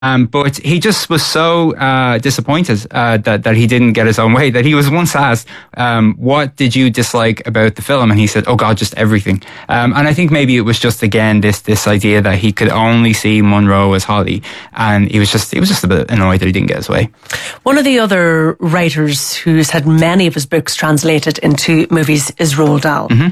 But he just was so disappointed that he didn't get his own way, that he was once asked, what did you dislike about the film? And he said, oh God, just everything. And I think maybe it was just, again, this idea that he could only see Munro as Holly. And he was just a bit annoyed that he didn't get his way. One of the other writers who's had many of his books translated into movies is Roald Dahl. Mm-hmm.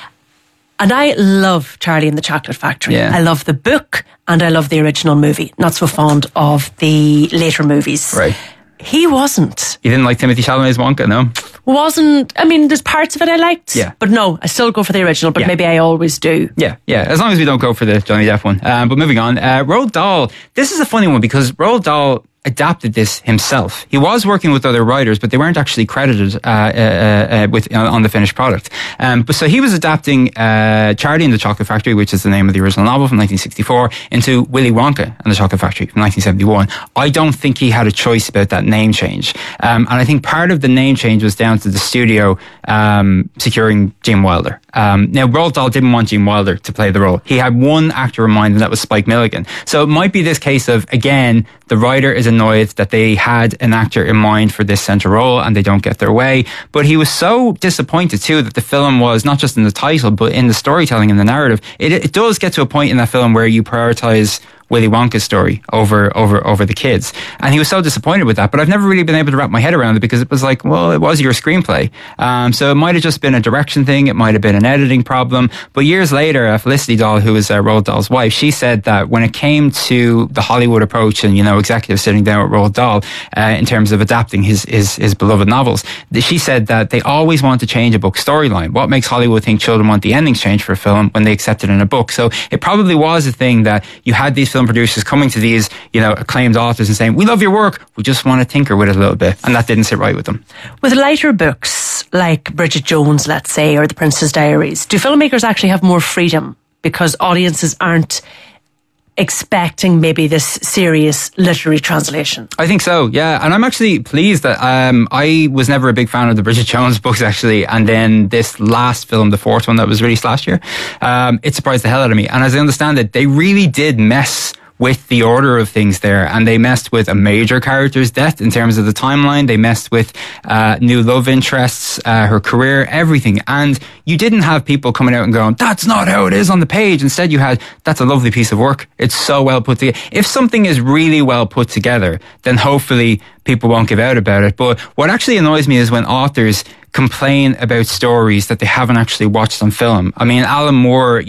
And I love Charlie and the Chocolate Factory. Yeah. I love the book and I love the original movie. Not so fond of the later movies. Right. He wasn't. You didn't like Timothy Chalamet's Wonka, no? Wasn't. I mean, there's parts of it I liked. Yeah. But no, I still go for the original, but maybe I always do. Yeah. As long as we don't go for the Johnny Depp one. But moving on, Roald Dahl. This is a funny one because Roald Dahl adapted this himself. He was working with other writers, but they weren't actually credited on the finished product. But so he was adapting Charlie and the Chocolate Factory, which is the name of the original novel from 1964, into Willy Wonka and the Chocolate Factory from 1971. I don't think he had a choice about that name change. And I think part of the name change was down to the studio securing Gene Wilder. Now, Roald Dahl didn't want Gene Wilder to play the role. He had one actor in mind, and that was Spike Milligan. So it might be this case of, again, the writer is annoyed that they had an actor in mind for this central role and they don't get their way. But he was so disappointed too that the film was not just in the title but in the storytelling and the narrative. It does get to a point in that film where you prioritize Willy Wonka's story over the kids. And he was so disappointed with that. But I've never really been able to wrap my head around it because it was like, well, it was your screenplay. So it might have just been a direction thing. It might have been an editing problem. But years later, Felicity Dahl, who was Roald Dahl's wife, she said that when it came to the Hollywood approach and, executives sitting down with Roald Dahl in terms of adapting his beloved novels, she said that they always want to change a book storyline. What makes Hollywood think children want the endings changed for a film when they accept it in a book? So it probably was a thing that you had these film producers coming to these, acclaimed authors and saying, we love your work, we just want to tinker with it a little bit. And that didn't sit right with them. With lighter books like Bridget Jones, let's say, or The Princess Diaries, do filmmakers actually have more freedom because audiences aren't expecting maybe this serious literary translation? I think so, yeah. And I'm actually pleased that I was never a big fan of the Bridget Jones books, actually. And then this last film, the fourth one that was released last year, it surprised the hell out of me. And as I understand it, they really did mess with the order of things there, and they messed with a major character's death in terms of the timeline. They messed with new love interests, her career, everything. And you didn't have people coming out and going, that's not how it is on the page. Instead, you had, that's a lovely piece of work. It's so well put together. If something is really well put together, then hopefully people won't give out about it. But what actually annoys me is when authors complain about stories that they haven't actually watched on film. I mean, Alan Moore,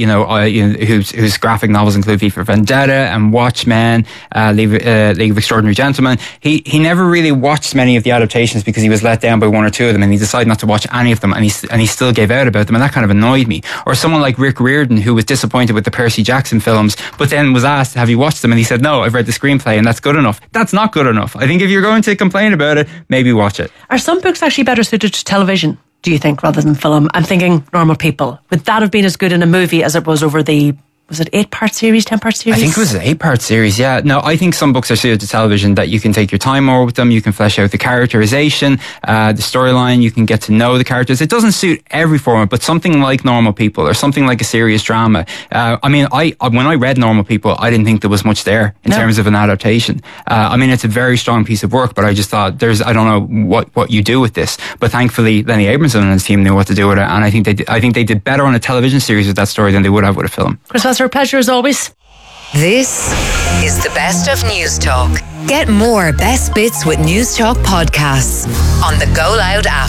whose graphic novels include V for Vendetta and Watchmen, League of Extraordinary Gentlemen, he never really watched many of the adaptations because he was let down by one or two of them, and he decided not to watch any of them, and he still gave out about them, and that kind of annoyed me. Or someone like Rick Riordan, who was disappointed with the Percy Jackson films, but then was asked, have you watched them? And he said, no, I've read the screenplay, and that's good enough. That's not good enough. I think if you're going to complain about it, maybe watch it. Are some books actually better suited to television, do you think, rather than film? I'm thinking Normal People. Would that have been as good in a movie as it was over the, was it 8-part series, 10-part series? I think it was an 8-part series, yeah. No, I think some books are suited to television that you can take your time more with them. You can flesh out the characterization, the storyline. You can get to know the characters. It doesn't suit every format, but something like Normal People or something like a serious drama. When I read Normal People, I didn't think there was much there in terms of an adaptation. It's a very strong piece of work, but I just thought I don't know what you do with this. But thankfully, Lenny Abramson and his team knew what to do with it, and I think they did better on a television series with that story than they would have with a film. It's a pleasure as always. This is the Best of News Talk. Get more Best Bits with News Talk podcasts on the Go Loud app.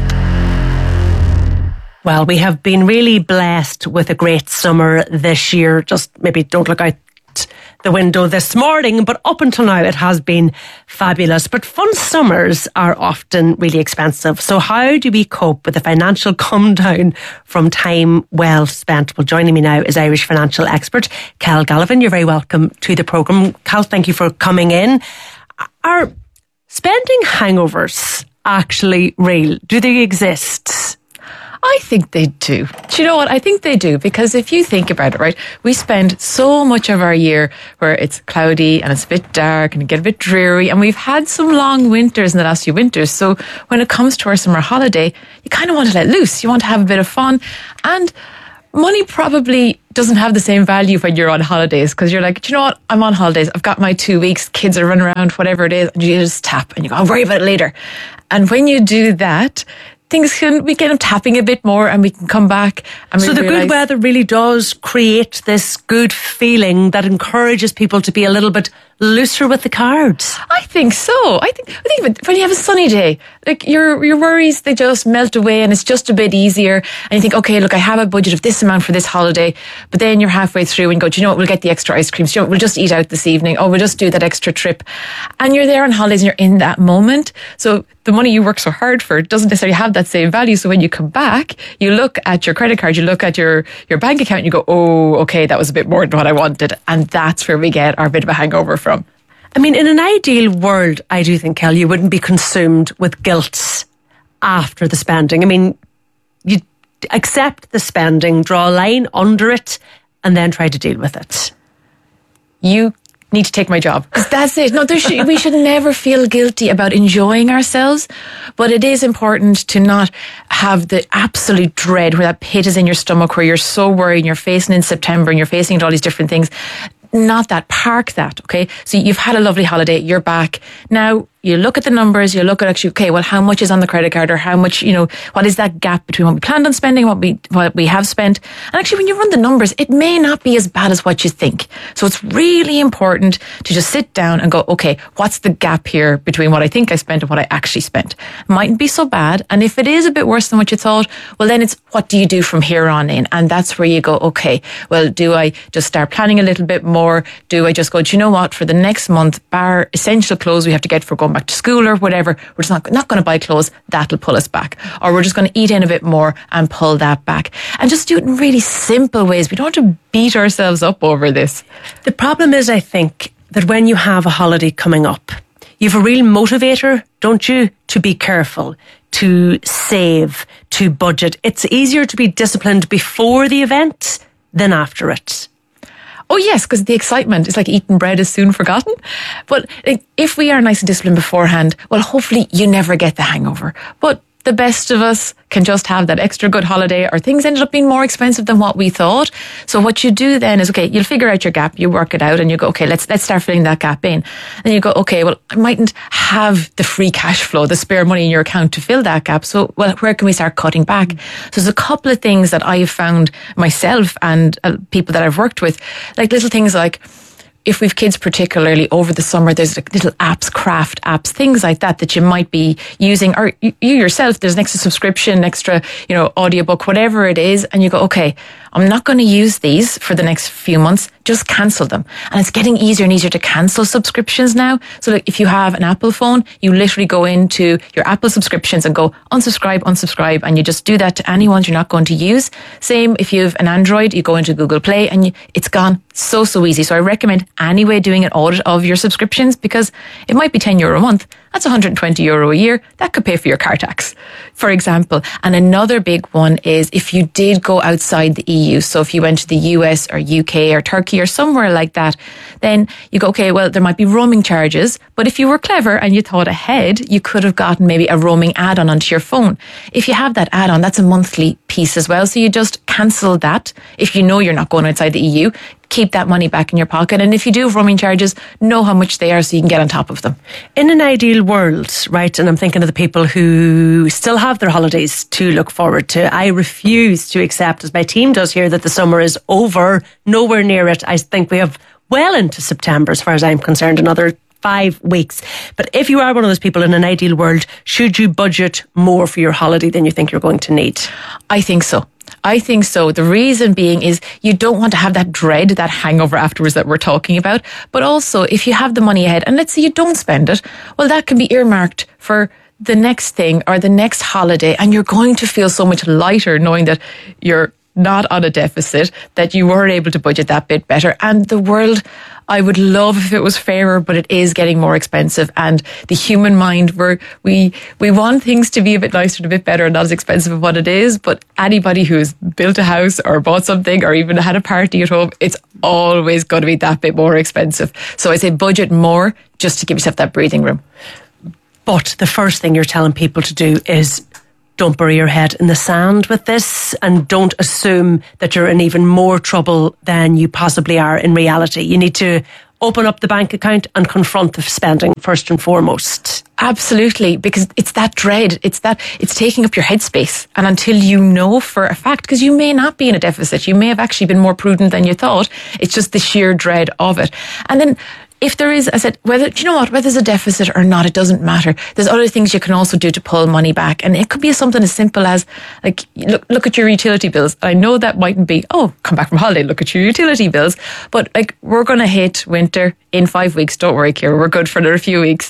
Well, we have been really blessed with a great summer this year. Just maybe don't look out the window this morning, but up until now it has been fabulous. But fun summers are often really expensive. So how do we cope with the financial come down from time well spent? Well, joining me now is Irish financial expert Cal Gallivan. You're very welcome to the programme. Cal, thank you for coming in. Are spending hangovers actually real? Do they exist? I think they do. Do you know what? I think they do, because if you think about it, right, we spend so much of our year where it's cloudy and it's a bit dark and it get a bit dreary, and we've had some long winters in the last few winters. So when it comes to our summer holiday, you kind of want to let loose. You want to have a bit of fun. And money probably doesn't have the same value when you're on holidays, because you're like, do you know what? I'm on holidays. I've got my 2 weeks. Kids are running around, whatever it is. And you just tap and you go, I'll worry about it later. And when you do that, we get them tapping a bit more and we can come back. And so the good weather really does create this good feeling that encourages people to be a little bit looser with the cards. I think so. I think when you have a sunny day, like your worries, they just melt away and it's just a bit easier. And you think, okay, look, I have a budget of this amount for this holiday. But then you're halfway through and you go, do you know what? We'll get the extra ice creams. Do you know what? We'll just eat out this evening. Oh, we'll just do that extra trip. And you're there on holidays and you're in that moment. So the money you work so hard for doesn't necessarily have that same value. So when you come back, you look at your credit card, you look at your bank account and you go, oh, okay, that was a bit more than what I wanted. And that's where we get our bit of a hangover from. I mean, in an ideal world, I do think, Kel, you wouldn't be consumed with guilt after the spending. I mean, you accept the spending, draw a line under it, and then try to deal with it. You need to take my job. That's it. No, we should never feel guilty about enjoying ourselves, but it is important to not have the absolute dread where that pit is in your stomach, where you're so worried and you're facing in September and you're facing all these different things. Not that, park that, okay? So you've had a lovely holiday, you're back. Now you look at the numbers, you look at actually, okay, well, how much is on the credit card, or how much, what is that gap between what we planned on spending, what we have spent. And actually, when you run the numbers, it may not be as bad as what you think. So it's really important to just sit down and go, okay, what's the gap here between what I think I spent and what I actually spent? It mightn't be so bad. And if it is a bit worse than what you thought, well, then it's what do you do from here on in? And that's where you go, okay, well, do I just start planning a little bit more? Do I just go, do you know what, for the next month, bar essential clothes we have to get for going back to school or whatever, we're just not going to buy clothes, that'll pull us back. Or we're just going to eat in a bit more and pull that back. And just do it in really simple ways. We don't have to beat ourselves up over this. The problem is, I think, that when you have a holiday coming up, you have a real motivator, don't you, to be careful, to save, to budget. It's easier to be disciplined before the event than after it. Oh yes, because the excitement is like eating bread is soon forgotten. But if we are nice and disciplined beforehand, well, hopefully you never get the hangover. But the best of us can just have that extra good holiday, or things ended up being more expensive than what we thought. So what you do then is, okay, you'll figure out your gap, you work it out, and you go, okay, let's start filling that gap in. And you go, okay, well, I mightn't have the free cash flow, the spare money in your account to fill that gap. So, well, where can we start cutting back? So there's a couple of things that I've found myself and people that I've worked with, like little things like, if we've kids particularly over the summer, there's like little apps, craft apps, things like that you might be using, or you yourself, there's an extra subscription, extra, audiobook, whatever it is. And you go, okay, I'm not going to use these for the next few months. Just cancel them. And it's getting easier and easier to cancel subscriptions now. So like if you have an Apple phone, you literally go into your Apple subscriptions and go unsubscribe, and you just do that to any ones you're not going to use. Same if you have an Android, you go into Google Play and it's gone. So easy. So I recommend anyway doing an audit of your subscriptions, because it might be €10 a month. That's €120 a year. That could pay for your car tax, for example. And another big one is if you did go outside the EU. So if you went to the US or UK or Turkey or somewhere like that, then you go, okay, well, there might be roaming charges. But if you were clever and you thought ahead, you could have gotten maybe a roaming add-on onto your phone. If you have that add-on, that's a monthly piece as well. So you just cancel that. If you know you're not going outside the EU, keep that money back in your pocket. And if you do have roaming charges, know how much they are so you can get on top of them. In an ideal world, right, and I'm thinking of the people who still have their holidays to look forward to, I refuse to accept, as my team does here, that the summer is over, nowhere near it. I think we have well into September, as far as I'm concerned, another 5 weeks. But if you are one of those people in an ideal world, should you budget more for your holiday than you think you're going to need? I think so. The reason being is you don't want to have that dread, that hangover afterwards that we're talking about. But also, if you have the money ahead, and let's say you don't spend it, well, that can be earmarked for the next thing or the next holiday. And you're going to feel so much lighter knowing that you're not on a deficit, that you were able to budget that bit better. And the world, I would love if it was fairer, but it is getting more expensive. And the human mind, we want things to be a bit nicer and a bit better and not as expensive as what it is. But anybody who's built a house or bought something or even had a party at home, it's always going to be that bit more expensive. So I say budget more just to give yourself that breathing room. But the first thing you're telling people to do is don't bury your head in the sand with this, and don't assume that you're in even more trouble than you possibly are in reality. You need to open up the bank account and confront the spending first and foremost. Absolutely, because it's that dread. It's taking up your headspace. And until you know for a fact, because you may not be in a deficit, you may have actually been more prudent than you thought. It's just the sheer dread of it. And then if there is, I said, whether there's a deficit or not, it doesn't matter. There's other things you can also do to pull money back. And it could be something as simple as, like, look at your utility bills. I know that mightn't be, come back from holiday, look at your utility bills. But, like, we're going to hit winter in 5 weeks. Don't worry, Ciara, we're good for another few weeks.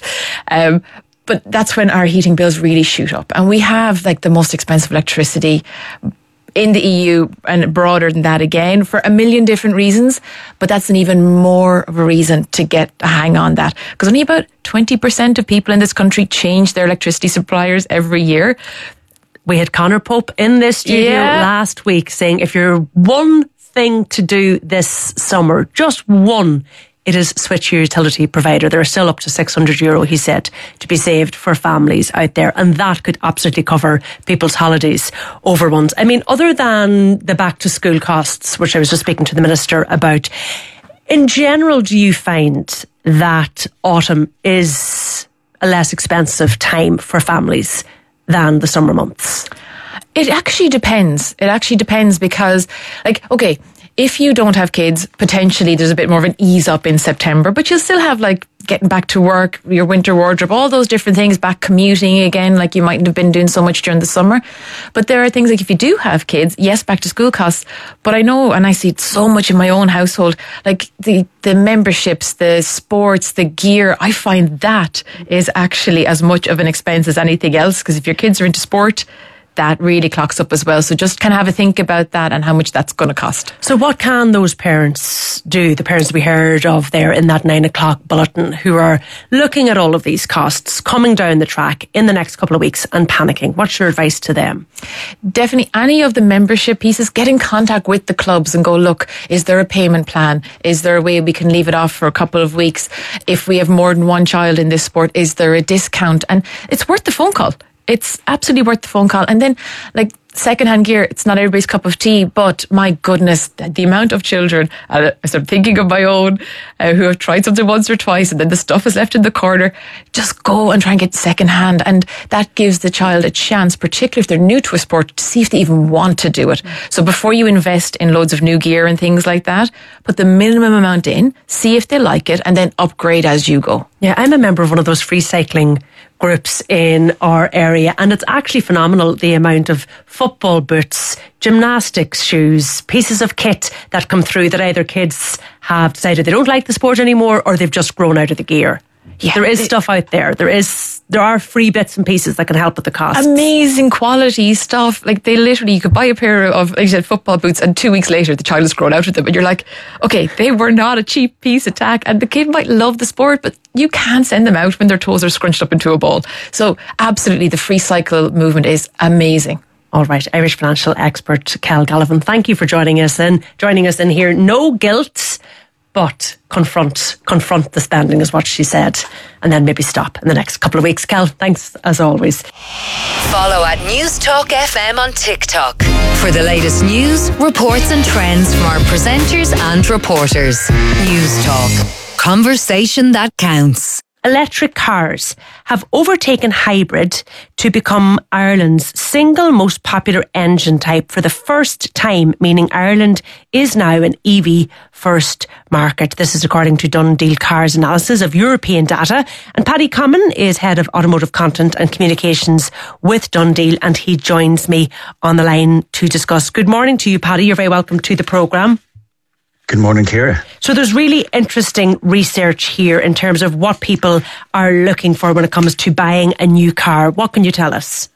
But that's when our heating bills really shoot up. And we have, like, the most expensive electricity in the EU, and broader than that again, for a million different reasons. But that's an even more of a reason to get a hang on that. Because only about 20% of people in this country change their electricity suppliers every year. We had Conor Pope in this studio last week saying, if you're one thing to do this summer, just one, it is switch your utility provider. There are still up to €600, he said, to be saved for families out there. And that could absolutely cover people's holidays over ones. I mean, other than the back to school costs, which I was just speaking to the Minister about, in general, do you find that autumn is a less expensive time for families than the summer months? It actually depends. Because, like, okay, if you don't have kids, potentially there's a bit more of an ease up in September, but you'll still have, like, getting back to work, your winter wardrobe, all those different things, back commuting again, like you mightn't have been doing so much during the summer. But there are things like, if you do have kids, yes, back to school costs. But I know, and I see it so much in my own household, like the memberships, the sports, the gear, I find that is actually as much of an expense as anything else. Because if your kids are into sport, that really clocks up as well. So just kind of have a think about that and how much that's going to cost. So what can those parents do, the parents we heard of there in that 9 o'clock bulletin, who are looking at all of these costs coming down the track in the next couple of weeks and panicking? What's your advice to them? Definitely any of the membership pieces, get in contact with the clubs and go, look, is there a payment plan? Is there a way we can leave it off for a couple of weeks? If we have more than one child in this sport, is there a discount? And it's worth the phone call. It's absolutely worth the phone call. And then, like, secondhand gear, it's not everybody's cup of tea, but my goodness, the amount of children, I start thinking of my own, who have tried something once or twice and then the stuff is left in the corner. Just go and try and get secondhand. And that gives the child a chance, particularly if they're new to a sport, to see if they even want to do it. So before you invest in loads of new gear and things like that, put the minimum amount in, see if they like it, and then upgrade as you go. Yeah, I'm a member of one of those free cycling groups in our area, and it's actually phenomenal, the amount of football boots, gymnastics shoes, pieces of kit that come through that either kids have decided they don't like the sport anymore or they've just grown out of the gear. Yeah, there is stuff out there. There are free bits and pieces that can help with the cost. Amazing quality stuff. Like, they literally, you could buy a pair of, like you said, football boots, and 2 weeks later the child has grown out of them, and you're like, okay, they were not a cheap piece of tack, and the kid might love the sport, but you can't send them out when their toes are scrunched up into a ball. So absolutely, the free cycle movement is amazing. All right, Irish financial expert Kel Gallivan, thank you for joining us in here. No guilt, but confront the spending is what she said, and then maybe stop in the next couple of weeks. Kel, thanks as always. Follow at News Talk FM on TikTok for the latest news, reports and trends from our presenters and reporters. News Talk, conversation that counts. Electric cars have overtaken hybrid to become Ireland's single most popular engine type for the first time, meaning Ireland is now an EV first market. This is according to Dundee Cars analysis of European data. And Paddy Common is head of automotive content and communications with Dundee, and he joins me on the line to discuss. Good morning to you, Paddy. You're very welcome to the programme. Good morning, Ciara. So there's really interesting research here in terms of what people are looking for when it comes to buying a new car. What can you tell us?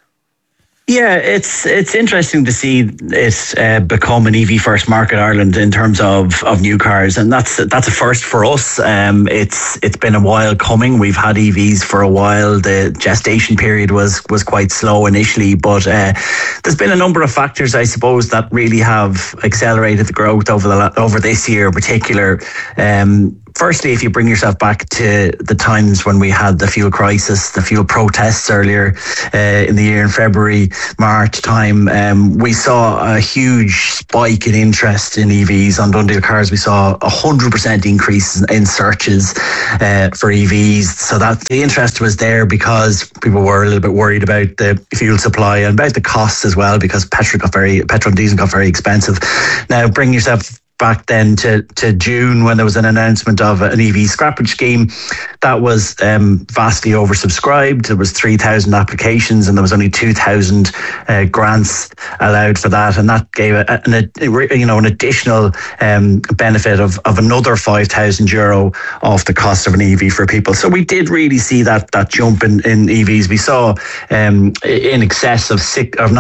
Yeah, it's interesting to see it become an EV first market, Ireland, in terms of new cars, and that's a first for us. It's been a while coming. We've had EVs for a while. The gestation period was quite slow initially, but there's been a number of factors, I suppose, that really have accelerated the growth over this year, in particular. firstly, if you bring yourself back to the times when we had the fuel crisis, the fuel protests earlier in the year, in February, March time, we saw a huge spike in interest in EVs on DoneDeal Cars. We saw 100% increase in searches for EVs. So that the interest was there because people were a little bit worried about the fuel supply and about the costs as well, because petrol and diesel got very expensive. Now, bring yourself back then to June, when there was an announcement of an EV scrappage scheme that was vastly oversubscribed. There was 3,000 applications and there was only 2,000 grants allowed for that, and that gave an additional benefit of another €5,000 off the cost of an EV for people. So we did really see that jump in EVs. We saw in excess of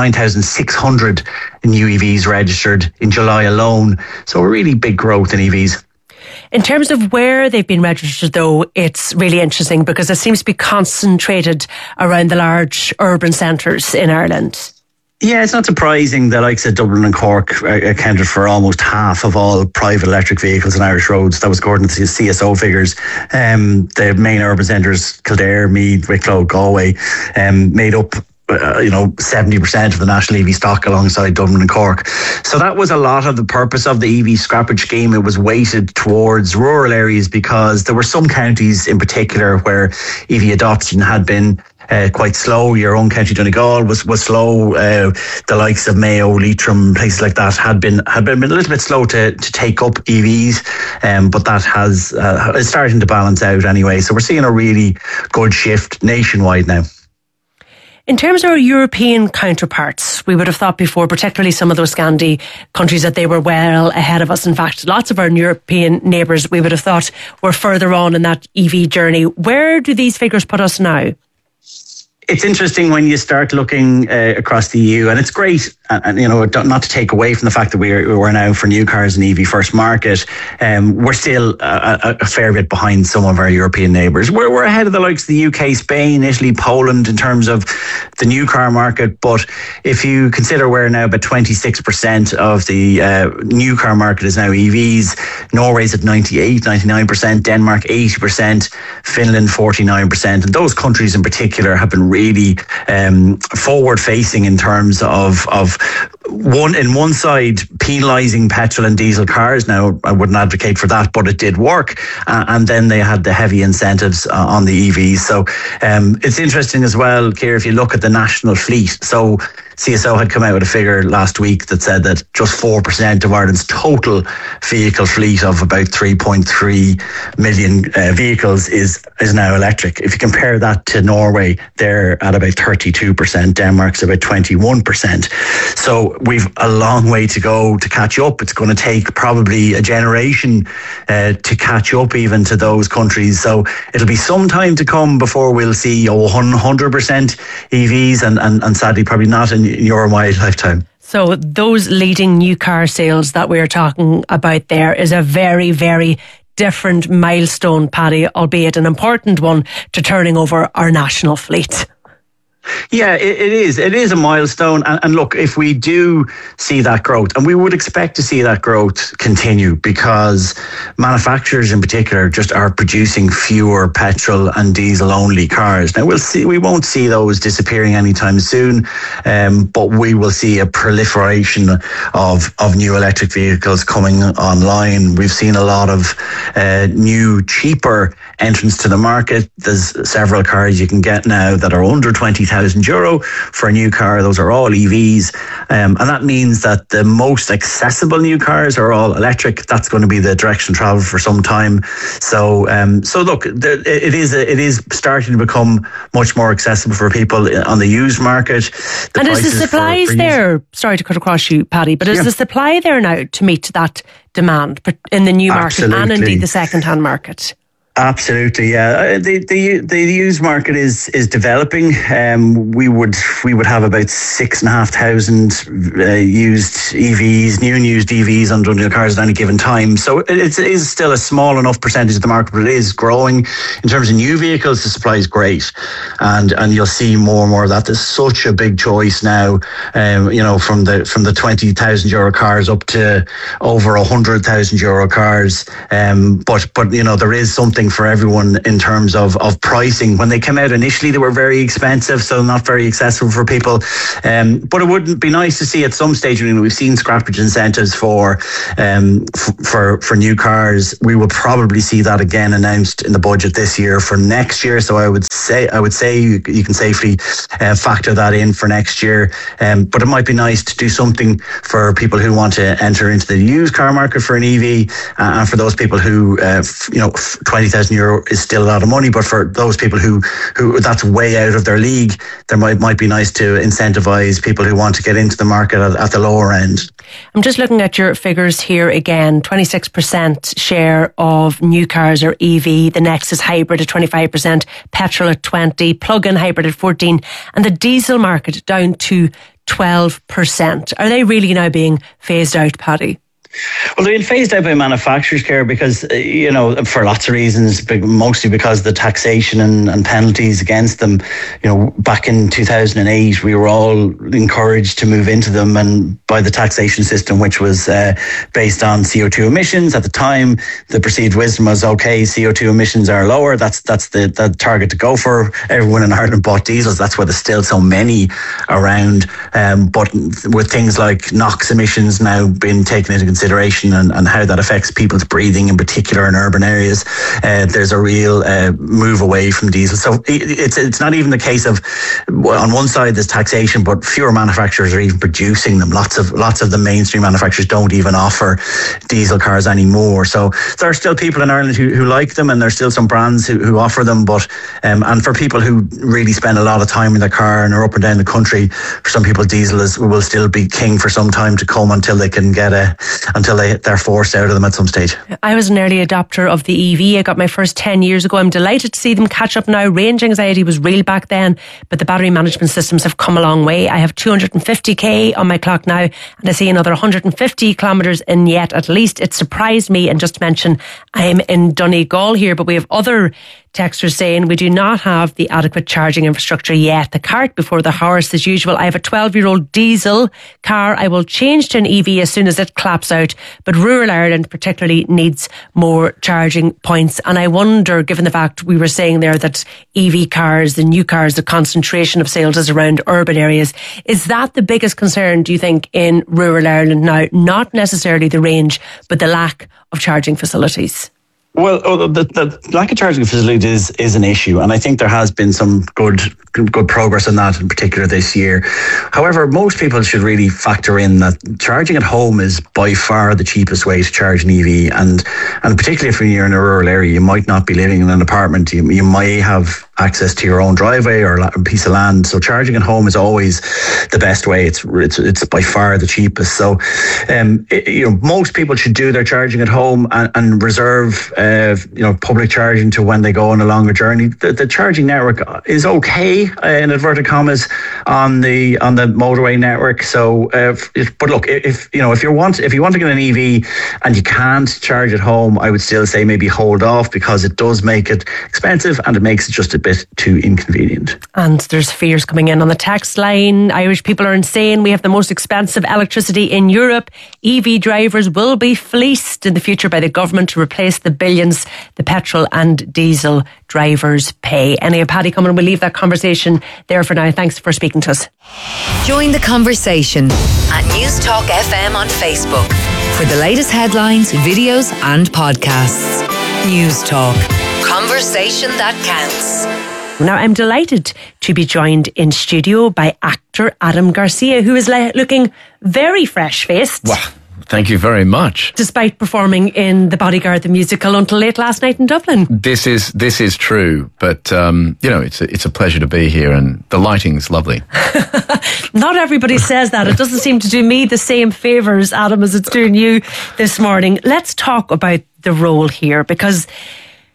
9,600 new EVs registered in July alone. So a really big growth in EVs. In terms of where they've been registered, though, it's really interesting because it seems to be concentrated around the large urban centres in Ireland. Yeah, it's not surprising that likes of Dublin and Cork accounted for almost half of all private electric vehicles on Irish roads. That was according to the CSO figures. The main urban centres, Kildare, Meath, Wicklow, Galway, made up 70% of the national EV stock alongside Dublin and Cork. So that was a lot of the purpose of the EV scrappage scheme. It was weighted towards rural areas because there were some counties in particular where EV adoption had been quite slow. Your own county Donegal was slow. The likes of Mayo, Leitrim, places like that had been a little bit slow to take up EVs, but that is starting to balance out anyway. So we're seeing a really good shift nationwide now. In terms of our European counterparts, we would have thought before, particularly some of those Scandi countries, that they were well ahead of us. In fact, lots of our European neighbours, we would have thought, were further on in that EV journey. Where do these figures put us now? It's interesting when you start looking across the EU, and it's great, and not to take away from the fact that we're now for new cars an EV first market. We're still a fair bit behind some of our European neighbours. We're ahead of the likes of the UK, Spain, Italy, Poland in terms of the new car market. But if you consider we're now about 26% of the new car market is now EVs, Norway's at 98, 99%, Denmark 80%, Finland 49%, and those countries in particular have been really forward facing in terms of one side penalising petrol and diesel cars. Now, I wouldn't advocate for that, but it did work. And then they had the heavy incentives on the EVs. So it's interesting as well, Ciara, if you look at the national fleet. So CSO had come out with a figure last week that said that just 4% of Ireland's total vehicle fleet of about 3.3 million vehicles is now electric. If you compare that to Norway, they're at about 32%. Denmark's about 21%. So we've a long way to go to catch up. It's going to take probably a generation to catch up even to those countries. So it'll be some time to come before we'll see 100% EVs and sadly probably not in your or my lifetime. So those leading new car sales that we're talking about there is a very, very different milestone, Paddy, albeit an important one to turning over our national fleet. Yeah, it is. It is a milestone. And look, if we do see that growth, and we would expect to see that growth continue because manufacturers in particular just are producing fewer petrol and diesel only cars. Now we won't see those disappearing anytime soon, but we will see a proliferation of new electric vehicles coming online. We've seen a lot of new, cheaper entrants to the market. There's several cars you can get now that are under €20,000 for a new car. Those are all EVs, and that means that the most accessible new cars are all electric. That's going to be the direction of travel for some time. So look, it is starting to become much more accessible for people on the used market. And is the supplies there? Sorry to cut across you, Paddy, but is the supply there now to meet that demand in the new market and indeed the second-hand market? Absolutely, yeah. The used market is developing. We would have about 6,500 used EVs, new and used EVs on Dundee Cars at any given time. So it is still a small enough percentage of the market, but it is growing. In terms of new vehicles, the supply is great, and you'll see more and more of that. There's such a big choice now. From the €20,000 cars up to over €100,000 cars. But there is something for everyone in terms of pricing. When they came out initially, they were very expensive, so not very accessible for people. But it would be nice to see at some stage. We've seen scrappage incentives for new cars. We will probably see that again announced in the budget this year for next year. So I would say you can safely factor that in for next year. But it might be nice to do something for people who want to enter into the used car market for an EV, and for those people who €20,000 is still a lot of money, but for those people who that's way out of their league, there might be nice to incentivize people who want to get into the market at the lower end. I'm just looking at your figures here again. 26% share of new cars are EV. The next is hybrid at 25%, petrol at 20%, plug-in hybrid at 14%, and the diesel market down to 12%. Are they really now being phased out, Paddy? Well, they're being phased out by manufacturers, Care, because, for lots of reasons, mostly because the taxation and penalties against them. Back in 2008, we were all encouraged to move into them, and by the taxation system, which was based on CO2 emissions. At the time, the perceived wisdom was, okay, CO2 emissions are lower. That's the target to go for. Everyone in Ireland bought diesels. That's why there's still so many around. But with things like NOx emissions now being taken into consideration, and how that affects people's breathing, in particular in urban areas, there's a real move away from diesel. So it's not even the case of, on one side there's taxation, but fewer manufacturers are even producing them. Lots of the mainstream manufacturers don't even offer diesel cars anymore. So there are still people in Ireland who like them, and there's still some brands who offer them. But and for people who really spend a lot of time in their car and are up and down the country, for some people diesel will still be king for some time to come, until they can get until they're forced out of them at some stage. I was an early adopter of the EV. I got my first 10 years ago. I'm delighted to see them catch up now. Range anxiety was real back then, but the battery management systems have come a long way. I have 250k on my clock now, and I see another 150 kilometres in yet at least. It surprised me, and just to mention, I'm in Donegal here, but we have other texters saying we do not have the adequate charging infrastructure yet. The cart before the horse as usual. I have a 12-year-old diesel car. I will change to an EV as soon as it claps out, but rural Ireland particularly needs more charging points. And I wonder, given the fact we were saying there that EV cars, the new cars, the concentration of sales is around urban areas, is that the biggest concern, do you think, in rural Ireland now? Not necessarily the range, but the lack of charging facilities. Well, the lack of charging facilities is an issue, and I think there has been some good progress on that, in particular this year. However, most people should really factor in that charging at home is by far the cheapest way to charge an EV, and particularly if you're in a rural area, you might not be living in an apartment. You might have access to your own driveway or a piece of land. So charging at home is always the best way. It's by far the cheapest. So, most people should do their charging at home and reserve, public charging to when they go on a longer journey. The charging network is okay, in inverted commas, on the motorway network. So, but look, if you want to get an EV and you can't charge at home, I would still say maybe hold off, because it does make it expensive and it makes it just a bit too inconvenient. And there's fears coming in on the text line. Irish people are insane. We have the most expensive electricity in Europe. EV drivers will be fleeced in the future by the government to replace the billions the petrol and diesel drivers pay. Anyway, Paddy, come on, we'll leave that conversation there for now. Thanks for speaking to us. Join the conversation at News Talk FM on Facebook for the latest headlines, videos and podcasts. News Talk. Conversation that counts. Now, I'm delighted to be joined in studio by actor Adam Garcia, who is looking very fresh-faced. Wow, thank you very much. Despite performing in The Bodyguard, the musical, until late last night in Dublin. This is true, but it's a pleasure to be here, and the lighting's lovely. Not everybody says that. It doesn't seem to do me the same favours, Adam, as it's doing you this morning. Let's talk about the role here, because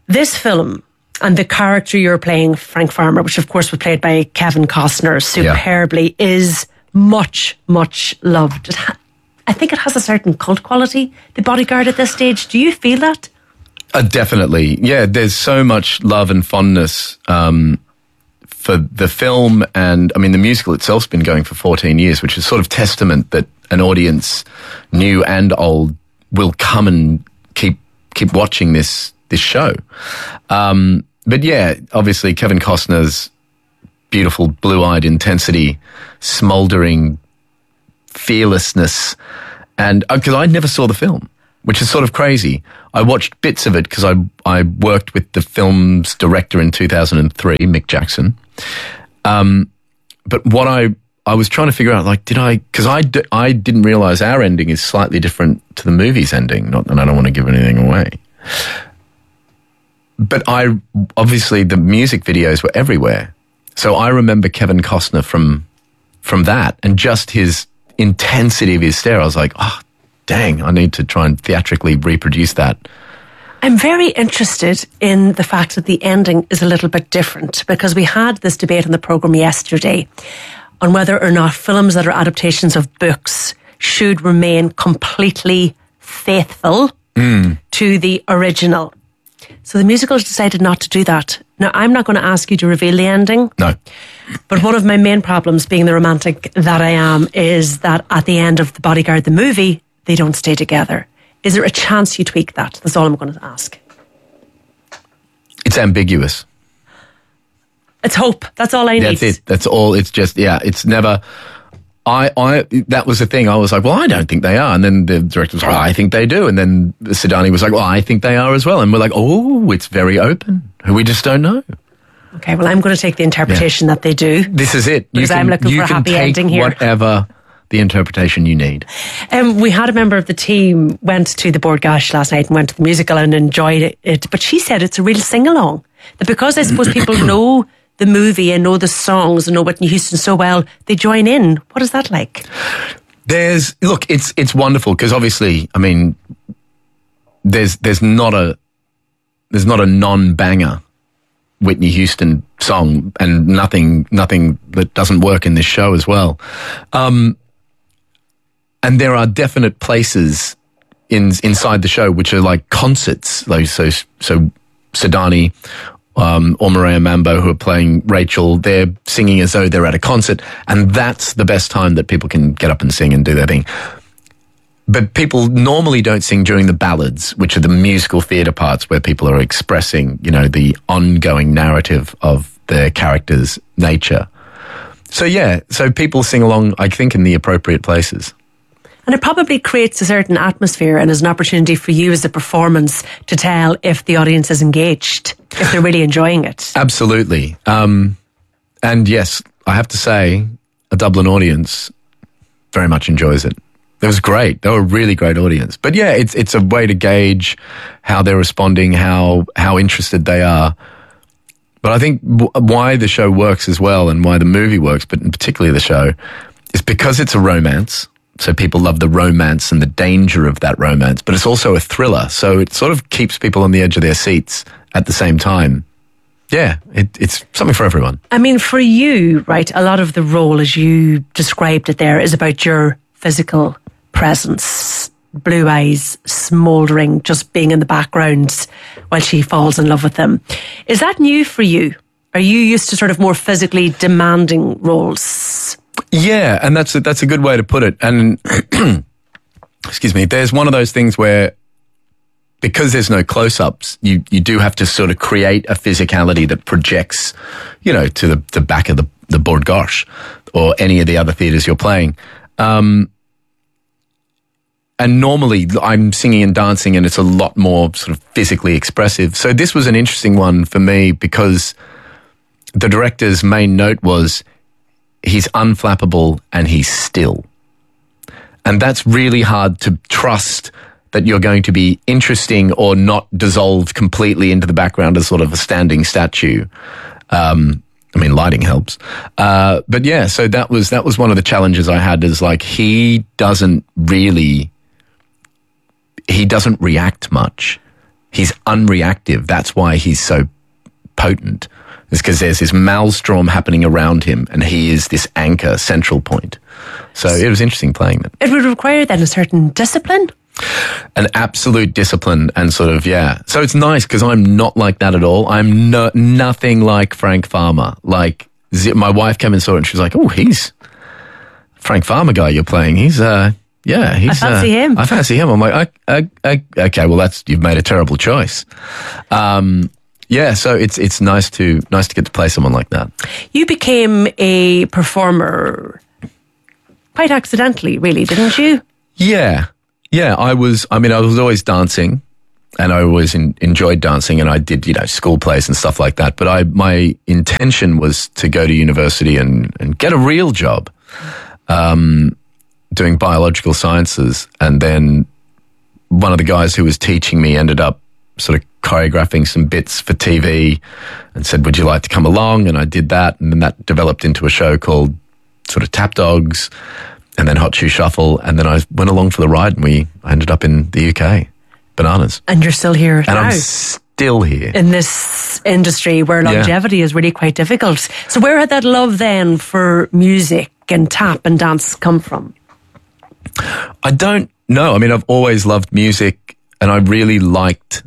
This film and the character you're playing, Frank Farmer, which of course was played by Kevin Costner superbly, is much, much loved. I think it has a certain cult quality, The Bodyguard, at this stage. Do you feel that? Definitely. Yeah, there's so much love and fondness for the film, and I mean the musical itself's been going for 14 years, which is sort of testament that an audience, new and old, will come and keep watching this show. But yeah, obviously Kevin Costner's beautiful blue-eyed intensity, smouldering fearlessness, and because I never saw the film, which is sort of crazy. I watched bits of it because I worked with the film's director in 2003, Mick Jackson. But what I was trying to figure out, like, because I didn't realize our ending is slightly different to the movie's ending, and I don't want to give anything away. But obviously the music videos were everywhere. So I remember Kevin Costner from that, and just his intensity of his stare. I was like, oh, dang, I need to try and theatrically reproduce that. I'm very interested in the fact that the ending is a little bit different, because we had this debate on the programme yesterday on whether or not films that are adaptations of books should remain completely faithful to the original. So the musical has decided not to do that. Now, I'm not going to ask you to reveal the ending. No. But one of my main problems, being the romantic that I am, is that at the end of The Bodyguard, the movie, they don't stay together. Is there a chance you tweak that? That's all I'm going to ask. It's ambiguous. It's hope. That's all I need. That's it. That's all. It's just, yeah, it's never... that was the thing. I was like, well, I don't think they are. And then the director was like, I think they do. And then Sidani was like, well, I think they are as well. And we're like, oh, it's very open. We just don't know. Okay, well, I'm going to take the interpretation that they do. This is it. Because I'm looking for a happy ending here. Whatever the interpretation you need. We had a member of the team went to the Bord Gáis last night and went to the musical and enjoyed it. But she said it's a real sing-along. That because I suppose people know the movie and know the songs and know Whitney Houston so well, they join in. What is that like? It's wonderful because obviously, I mean, there's not a non-banger Whitney Houston song, and nothing that doesn't work in this show as well. And there are definite places inside the show which are like concerts. Like so Sidani or Maria Mambo, who are playing Rachel, they're singing as though they're at a concert, and that's the best time that people can get up and sing and do their thing. But people normally don't sing during the ballads, which are the musical theatre parts where people are expressing, the ongoing narrative of their character's nature. So people sing along, I think, in the appropriate places. And it probably creates a certain atmosphere and is an opportunity for you as a performance to tell if the audience is engaged, if they're really enjoying it. Absolutely. And yes, I have to say, a Dublin audience very much enjoys it. It was great. They were a really great audience. But yeah, it's a way to gauge how they're responding, how interested they are. But I think why the show works as well, and why the movie works, but particularly the show, is because it's a romance. So people love the romance and the danger of that romance, but it's also a thriller. So it sort of keeps people on the edge of their seats at the same time. Yeah, it's something for everyone. I mean, for you, right, a lot of the role, as you described it there, is about your physical presence, blue eyes, smouldering, just being in the background while she falls in love with him. Is that new for you? Are you used to sort of more physically demanding roles? Yeah, and that's a good way to put it. And excuse me, there's one of those things where, because there's no close-ups, you do have to sort of create a physicality that projects, to the back of the Bord Gáis or any of the other theatres you're playing. And normally I'm singing and dancing, and it's a lot more sort of physically expressive. So this was an interesting one for me because the director's main note was, he's unflappable and he's still. And that's really hard to trust that you're going to be interesting or not dissolve completely into the background as sort of a standing statue. Lighting helps. But yeah, so that was one of the challenges I had, is like, he doesn't react much. he's unreactive. That's why he's so potent. It's because there's this maelstrom happening around him, and he is this anchor, central point. So it was interesting playing that. It would require then a certain discipline. An absolute discipline and sort of, yeah. So it's nice because I'm not like that at all. I'm nothing like Frank Farmer. Like, my wife came and saw it and she was like, oh, he's Frank Farmer guy you're playing. He's, I fancy him. I fancy him. I'm like, okay, well, you've made a terrible choice. Yeah, so it's nice to get to play someone like that. You became a performer quite accidentally, really, didn't you? Yeah. I was always dancing, and I always enjoyed dancing, and I did, school plays and stuff like that. But my intention was to go to university and get a real job, doing biological sciences. And then one of the guys who was teaching me ended up sort of choreographing some bits for TV and said, would you like to come along? And I did that, and then that developed into a show called sort of Tap Dogs, and then Hot Shoe Shuffle, and then I went along for the ride, and I ended up in the UK. Bananas. And you're still here now. And I'm still here. In this industry where longevity is really quite difficult. So where had that love then for music and tap and dance come from? I don't know. I mean, I've always loved music, and I really liked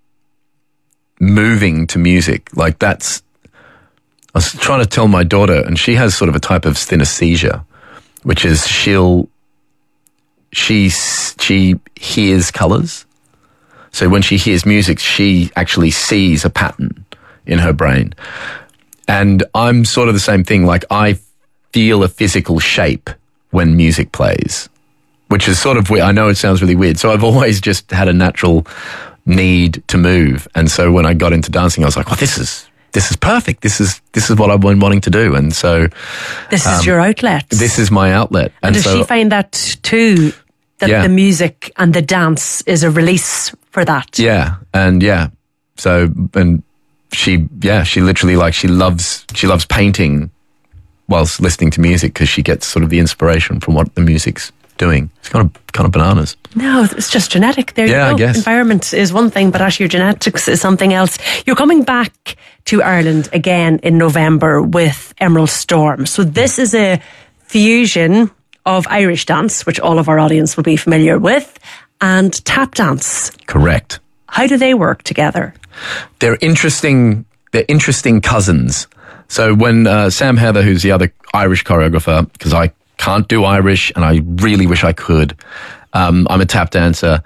moving to music. Like, I was trying to tell my daughter, and she has sort of a type of synesthesia, which is she hears colours. So when she hears music, she actually sees a pattern in her brain. And I'm sort of the same thing. Like, I feel a physical shape when music plays, which is sort of weird. I know it sounds really weird. So I've always just had a natural need to move. And so when I got into dancing, I was like, well, this is perfect. This is what I've been wanting to do. And so this is your outlet. This is my outlet. And does she find that too? That the music and the dance is a release for that? Yeah. And so, and she literally, she loves painting whilst listening to music, because she gets sort of the inspiration from what the music's doing. It's kind of bananas. No, it's just genetic. There you go. I guess. Environment is one thing, but actually your genetics is something else. You're coming back to Ireland again in November with Emerald Storm. So this is a fusion of Irish dance, which all of our audience will be familiar with, and tap dance. Correct. How do they work together? They're interesting cousins. So when Sam Heather, who's the other Irish choreographer, because I can't do Irish and I really wish I could, I'm a tap dancer,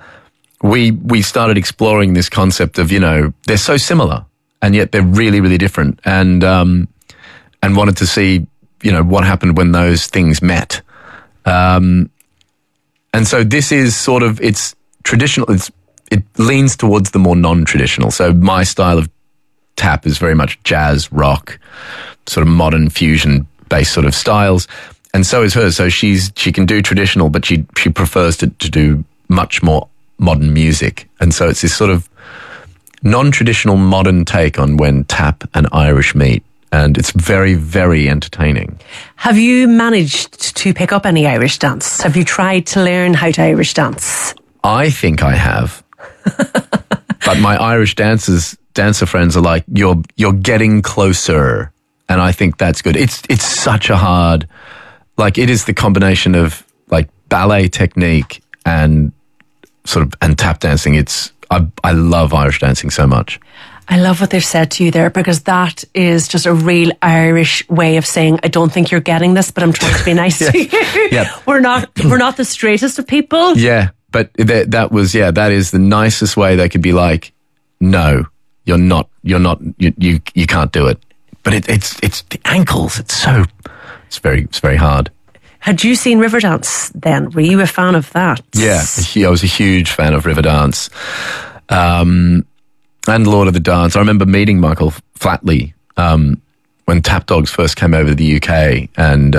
we started exploring this concept of, they're so similar and yet they're really, really different, and wanted to see, what happened when those things met. And so this is sort of, it's traditional, it leans towards the more non-traditional. So my style of tap is very much jazz, rock, sort of modern fusion based sort of styles. And so is hers. So she can do traditional, but she prefers to do much more modern music. And so it's this sort of non-traditional modern take on when tap and Irish meet. And it's very, very entertaining. Have you managed to pick up any Irish dance? Have you tried to learn how to Irish dance? I think I have. But my Irish dancer friends are like, you're getting closer. And I think that's good. It's such a hard, it is the combination of ballet technique and tap dancing. I love Irish dancing so much. I love what they've said to you there, because that is just a real Irish way of saying, I don't think you're getting this, but I'm trying to be nice to you. Yeah. We're not the straightest of people. Yeah. But that is the nicest way they could be like, no, you're not, you can't do it. But it's the ankles. It's very hard. Had you seen Riverdance then? Were you a fan of that? Yeah, I was a huge fan of Riverdance. And Lord of the Dance. I remember meeting Michael Flatley when Tap Dogs first came over to the UK. And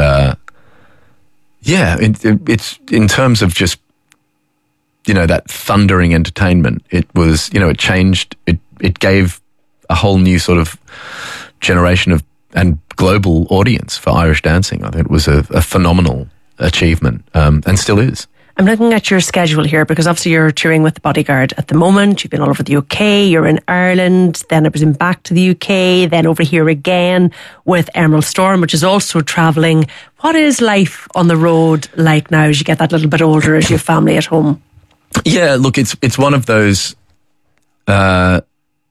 it's in terms of just, that thundering entertainment, it was, it changed, it gave a whole new sort of generation of and global audience for Irish dancing. I think it was a phenomenal achievement, and still is. I'm looking at your schedule here because obviously you're touring with the Bodyguard at the moment. You've been all over the UK, you're in Ireland, then I presume back to the UK, then over here again with Emerald Storm, which is also travelling. What is life on the road like now as you get that little bit older, as you have family at home? Yeah, look, it's one of those. I'd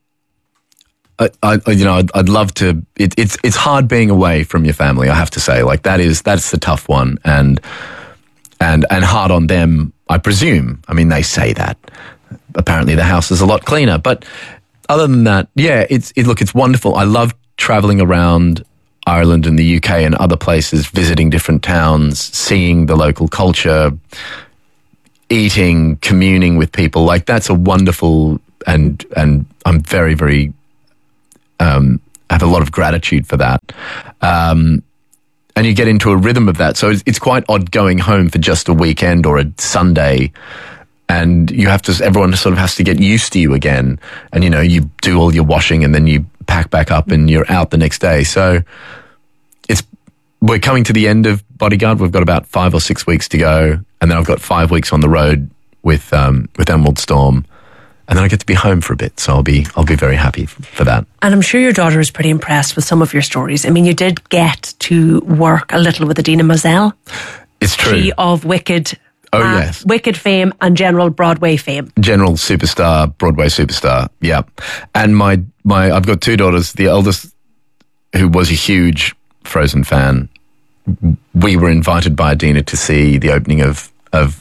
love to. It's hard being away from your family. I have to say, like that's the tough one, and hard on them, I presume. I mean, they say that. Apparently, the house is a lot cleaner. But other than that, yeah, it's wonderful. I love traveling around Ireland and the UK and other places, visiting different towns, seeing the local culture, eating, communing with people. Like that's a wonderful, and I'm very, very have a lot of gratitude for that. And you get into a rhythm of that. So it's quite odd going home for just a weekend or a Sunday, and everyone sort of has to get used to you again. And, you do all your washing and then you pack back up and you're out the next day. So we're coming to the end of Bodyguard. We've got about 5 or 6 weeks to go. And then I've got 5 weeks on the road with Emerald Storm. And then I get to be home for a bit, so I'll be very happy for that. And I'm sure your daughter is pretty impressed with some of your stories. I mean, you did get to work a little with Idina Menzel. It's true. She of Wicked. Yes. Wicked fame and general Broadway fame. General superstar, Broadway superstar, yeah. And my I've got 2 daughters. The eldest, who was a huge Frozen fan, we were invited by Idina to see the opening of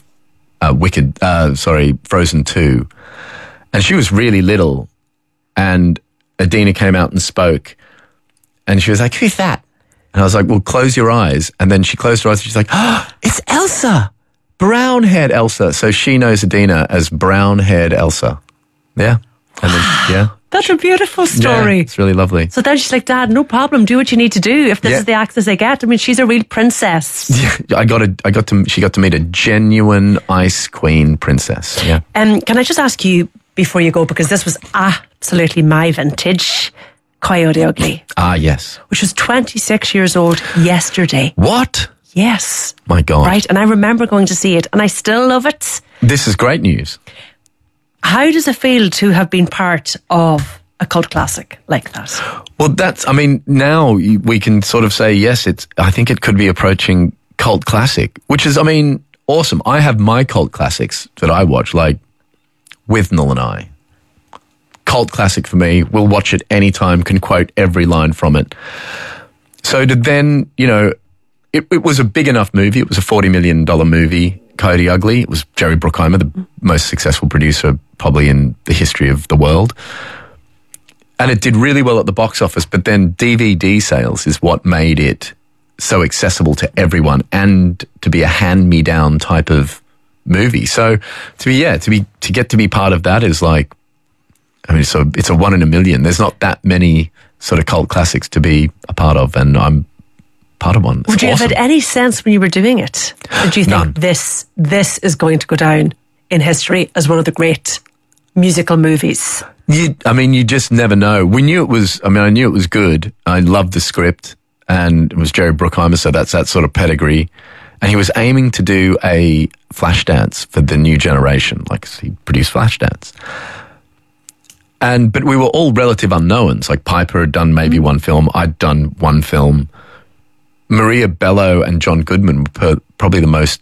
Frozen 2. And she was really little, and Idina came out and spoke, and she was like, "Who's that?" And I was like, "Well, close your eyes." And then she closed her eyes, and she's like, "Oh, it's Elsa, brown-haired Elsa." So she knows Idina as brown-haired Elsa. Yeah. And then, yeah. That's a beautiful story. Yeah, it's really lovely. So then she's like, "Dad, no problem. Do what you need to do. If this is the access I get." I mean, she's a real princess. Yeah, she got to meet a genuine Ice Queen princess. Yeah. Can I just ask you before you go, because this was absolutely my vintage, Coyote Ugly. Ah, yes. Which was 26 years old yesterday. What? Yes. My God. Right, and I remember going to see it, and I still love it. This is great news. How does it feel to have been part of a cult classic like that? Well, now we can sort of say, yes, I think it could be approaching cult classic, which is, awesome. I have my cult classics that I watch, like Withnell and I. Cult classic for me. We'll watch it anytime, can quote every line from it. So to then, it was a big enough movie. It was a $40 million movie, Coyote Ugly. It was Jerry Bruckheimer, the most successful producer probably in the history of the world. And it did really well at the box office, but then DVD sales is what made it so accessible to everyone and to be a hand-me-down type of movie. So to get to be part of that is like, so it's a 1 in a million. There's not that many sort of cult classics to be a part of, and I'm part of one. It's Would you awesome. have had any sense when you were doing it? Did you think this is going to go down in history as one of the great musical movies? You just never know. We knew it was, I knew it was good. I loved the script, and it was Jerry Bruckheimer, so that's that sort of pedigree. And he was aiming to do a Flashdance for the new generation, like he produced Flashdance. But we were all relative unknowns. Like Piper had done maybe one film, I'd done one film. Maria Bello and John Goodman were probably the most,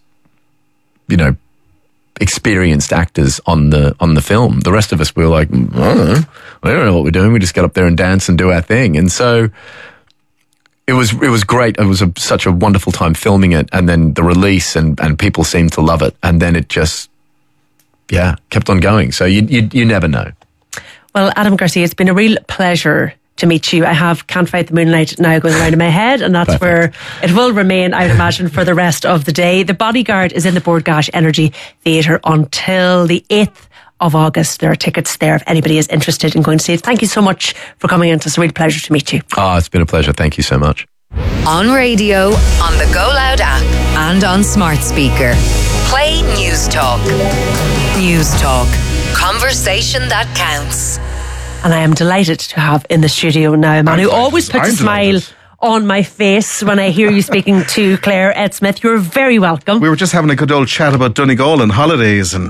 experienced actors on the film. The rest of us were like, I don't know what we're doing. We just get up there and dance and do our thing. And so it was great. It was such a wonderful time filming it, and then the release, and people seemed to love it, and then it just kept on going. So you never know. Well, Adam Garcia, it's been a real pleasure to meet you. I have Can't Fight the Moonlight now going around in my head, and that's where it will remain, I would imagine, for the rest of the day. The Bodyguard is in the Bord Gáis Energy Theatre until the 8th of August. There are tickets there if anybody is interested in going to see it. Thank you so much for coming in. It's a real pleasure to meet you. It's been a pleasure. Thank you so much. On radio, on the Go Loud app, and on smart speaker. Play News Talk. News Talk. Conversation that counts. And I am delighted to have in the studio now a man who always puts a smile on my face when I hear you speaking to Claire Ed Smith. You're very welcome. We were just having a good old chat about Donegal and holidays and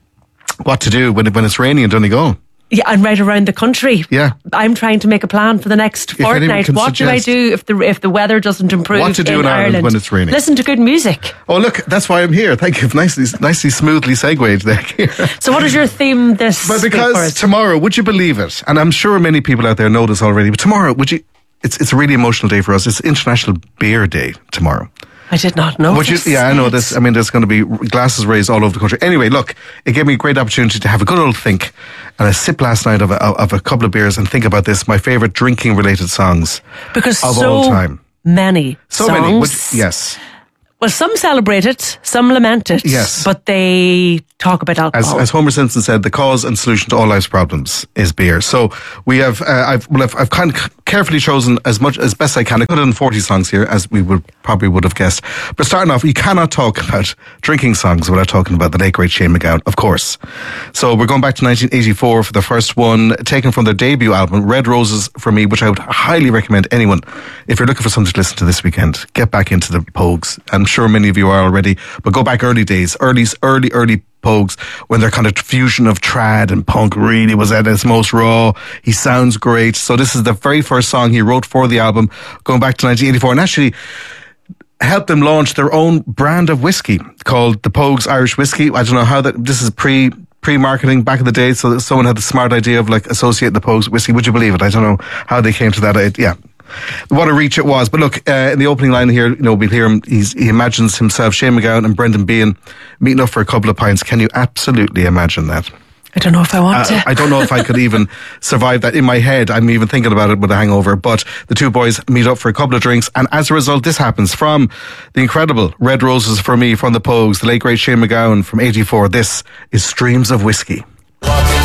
what to do when it's rainy in Donegal. Yeah, and right around the country. Yeah. I'm trying to make a plan for the next fortnight. What do I do if the weather doesn't improve? What to do in Ireland when it's raining? Listen to good music. Oh, look, that's why I'm here. Thank you. Nicely smoothly segued there. So what is your theme this Well, week for because us? tomorrow, would you believe it? And I'm sure many people out there know this already, but tomorrow, it's a really emotional day for us. It's International Beer Day tomorrow. I did not know this. Yeah, I know this. I mean, there's going to be glasses raised all over the country. Anyway, look, it gave me a great opportunity to have a good old think and a sip last night of a couple of beers and think about this, my favourite drinking-related songs Because of so all time. many So songs. many. Yes. Well, some celebrate it, some lament it. Yes. But they talk about alcohol. As Homer Simpson said, the cause and solution to all life's problems is beer. So we have, I've kind of carefully chosen as best I can. I put in 40 songs here, as we probably would have guessed. But starting off, you cannot talk about drinking songs without talking about the late great Shane MacGowan, of course. So we're going back to 1984 for the first one, taken from their debut album, Red Roses for Me, which I would highly recommend anyone, if you're looking for something to listen to this weekend, get back into the Pogues. I'm sure many of you are already, but go back early days, early Pogues, when their kind of fusion of trad and punk really was at its most raw. He sounds great. So this is the very first song he wrote for the album, going back to 1984, and actually helped them launch their own brand of whiskey called the Pogues Irish Whiskey. I don't know how this is pre-marketing back in the day, so that someone had the smart idea of like associating the Pogues whiskey. Would you believe it? I don't know how they came to that. Yeah. What a reach it was. But look, in the opening line here, we'll hear him. He imagines himself, Shane MacGowan and Brendan Behan meeting up for a couple of pints. Can you absolutely imagine that? I don't know if I want to. I don't know if I could even survive that in my head. I'm even thinking about it with a hangover. But the two boys meet up for a couple of drinks, and as a result, this happens. From the incredible Red Roses for Me, from the Pogues, the late great Shane MacGowan from '84. This is Streams of Whiskey.